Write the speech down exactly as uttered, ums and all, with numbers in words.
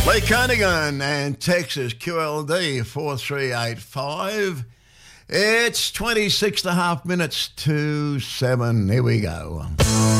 Lee Kernaghan and Texas Q L D four three eight five. It's twenty-six and a half minutes to seven. Here we go.